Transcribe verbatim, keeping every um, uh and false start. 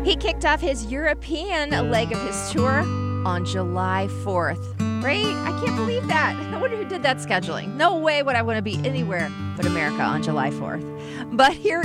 He kicked off his European leg of his tour on July fourth. Right? I can't believe that. I wonder who did that scheduling. No way would I want to be anywhere but America on July fourth. But here